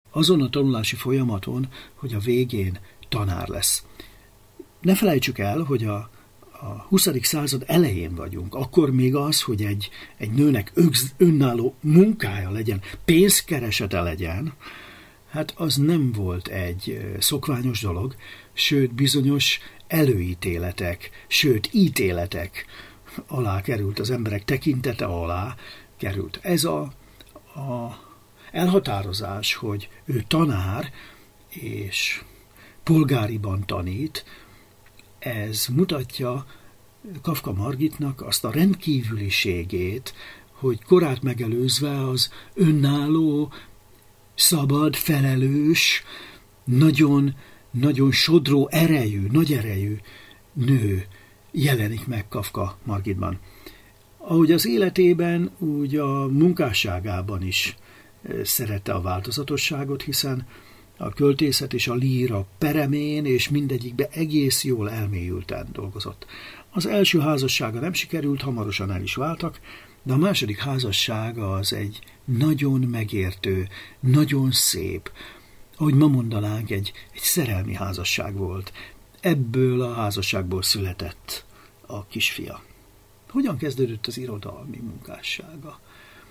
azon a tanulási folyamaton, hogy a végén tanár lesz. Ne felejtsük el, hogy a 20. század elején vagyunk. Akkor még az, hogy egy nőnek önálló munkája legyen, pénzkeresete legyen, hát az nem volt egy szokványos dolog, sőt bizonyos előítéletek, sőt ítéletek alá került, az emberek tekintete alá került. Ez a elhatározás, hogy ő tanár és polgáriban tanít, ez mutatja Kafka Margitnak azt a rendkívüliségét, hogy korát megelőzve az önálló, szabad, felelős, nagyon, nagyon sodró erejű, nagy erejű nő jelenik meg Kafka Margitban. Ahogy az életében, úgy a munkásságában is szerette a változatosságot, hiszen a költészet és a líra peremén és mindegyikbe egész jól elmélyülten dolgozott. Az első házassága nem sikerült, hamarosan el is váltak, de a második házassága az egy nagyon megértő, nagyon szép, ahogy ma mondanánk, egy szerelmi házasság volt. Ebből a házasságból született a kisfia. Hogyan kezdődött az irodalmi munkássága?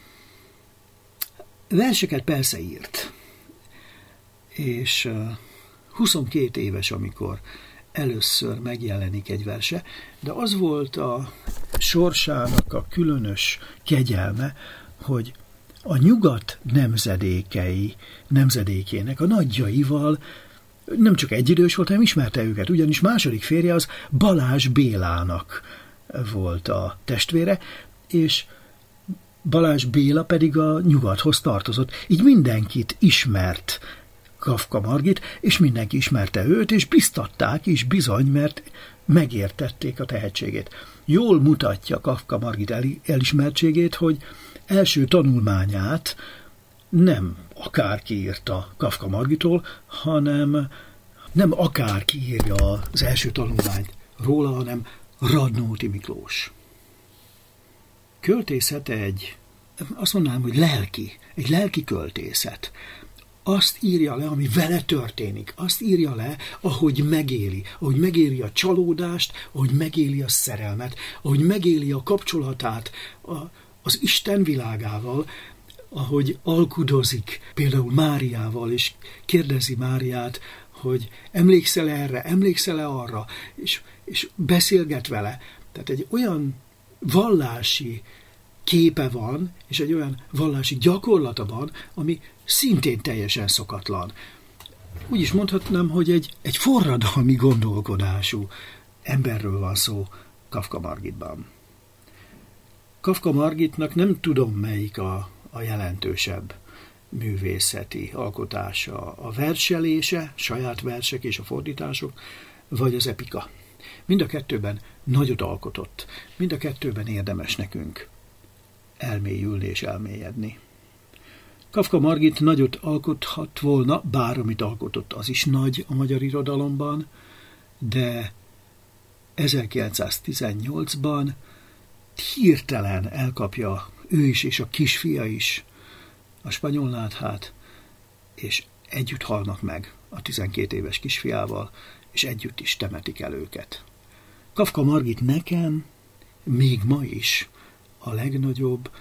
Verseket persze írt, és 22 éves, amikor először megjelenik egy verse, de az volt a sorsának a különös kegyelme, hogy a nyugat nemzedékének, a nagyjaival nem csak egyidős volt, hanem ismerte őket, ugyanis második férje az Balázs Bélának volt a testvére, és Balázs Béla pedig a nyugathoz tartozott. Így mindenkit ismert Kafka Margit, és mindenki ismerte őt, és biztatták is bizony, mert megértették a tehetségét. Jól mutatja Kafka Margit elismertségét, hogy első tanulmányát nem akárki írta Kafka Margitól, hanem nem akárki írja az első tanulmányt róla, hanem Radnóti Miklós. Költészet azt mondanám, hogy egy lelki költészet. Azt írja le, ami vele történik, azt írja le, ahogy megéli a csalódást, ahogy megéli a szerelmet, ahogy megéli a kapcsolatát az Isten világával, ahogy alkudozik például Máriával, és kérdezi Máriát, hogy emlékszel erre, emlékszel arra, és beszélget vele. Tehát egy olyan vallási képe van, és egy olyan vallási gyakorlata van, ami szintén teljesen szokatlan. Úgy is mondhatnám, hogy egy forradalmi gondolkodású emberről van szó Kafka Margitban. Kafka Margitnak nem tudom, melyik a jelentősebb művészeti alkotása, a verselése, saját versek és a fordítások, vagy az epika. Mind a kettőben nagyot alkotott, mind a kettőben érdemes nekünk elmélyülni és elmélyedni. Kafka Margit nagyot alkothat volna, bár amit alkotott, az is nagy a magyar irodalomban, de 1918-ban hirtelen elkapja ő is és a kisfia is a spanyol náthát, és együtt halnak meg a 12 éves kisfiával, és együtt is temetik el őket. Kafka Margit nekem még ma is a legnagyobb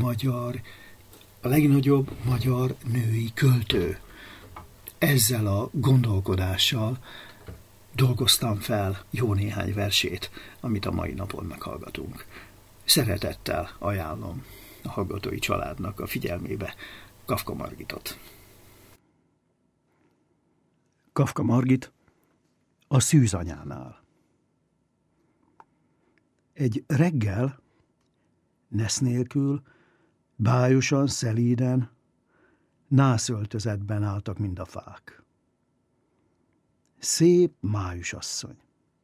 magyar női költő. Ezzel a gondolkodással dolgoztam fel jó néhány versét, amit a mai napon meghallgatunk. Szeretettel ajánlom a hallgatói családnak a figyelmébe Kafka Margitot. Kafka Margit a szűzanyánál. Egy reggel, nesz nélkül, bájosan, szelíden, nászöltözetben álltak mind a fák. Szép májusasszony.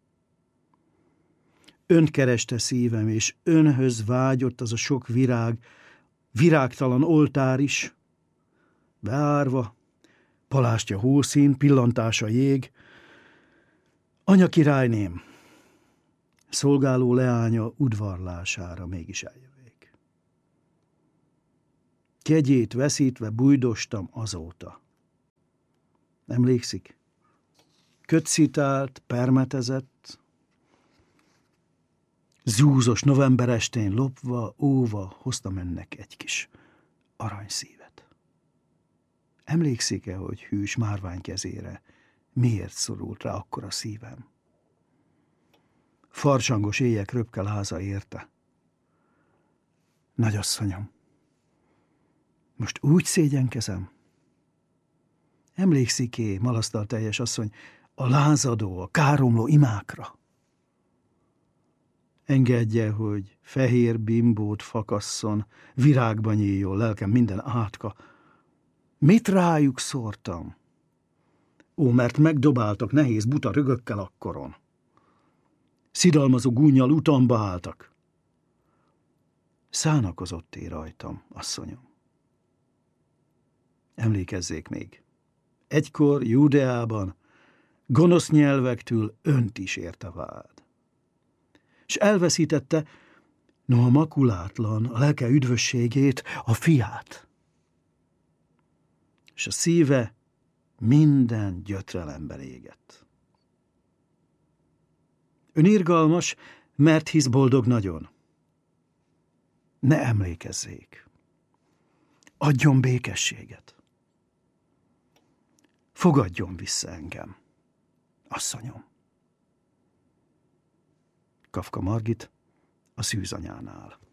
Önt kereste szívem, és önhöz vágyott az a sok virágtalan oltár is, beárva, palástja hószín, pillantása jég. Anya királyném, szolgáló leánya udvarlására mégis eljövék. Kegyét veszítve bújdostam azóta. Emlékszik? Kötcitált, permetezett, zúzos november estén lopva, óva hoztam önnek egy kis aranyszívet. Emlékszik-e, hogy hűs márvány kezére miért szorult rá akkora szívem? Farsangos éjek röpke láza érte. Nagyasszonyom, most úgy szégyenkezem? Emlékszik-é, malasztalteljes asszony, a lázadó, a káromló imákra? Engedje, hogy fehér bimbót fakasszon, virágba nyíljon lelkem minden átka. Mit rájuk szórtam? Ó, mert megdobáltak nehéz buta rögökkel akkoron. Szidalmazó gúnnyal utamba álltak. Szánakozott rajtam, asszonyom. Emlékezzék még, egykor Júdeában gonosz nyelvektől önt is érte vád. S elveszítette, noha makulátlan, a lelke üdvösségét, a fiát. És a szíve minden gyötrelemben égett. Ön irgalmas, mert hisz boldog nagyon. Ne emlékezzék. Adjon békességet. Fogadjon vissza engem, asszonyom. Kafka Margit a szűzanyánál.